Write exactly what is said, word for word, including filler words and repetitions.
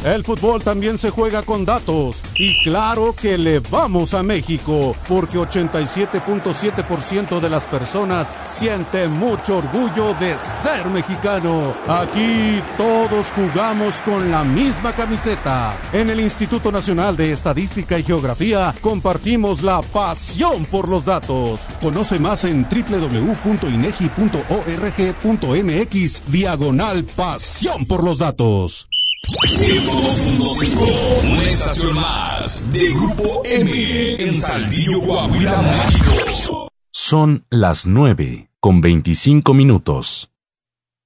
El fútbol también se juega con datos. Y claro que le vamos a México, porque ochenta y siete punto siete por ciento de las personas siente mucho orgullo de ser mexicano. Aquí todos jugamos con la misma camiseta. En el Instituto Nacional de Estadística y Geografía compartimos la pasión por los datos. Conoce más en doble u doble u doble u punto inegi punto org punto mx diagonal pasión por los datos. ciento dos punto cinco, una estación más de Grupo M en Saltillo, Coahuila, México. Son las nueve con veinticinco minutos.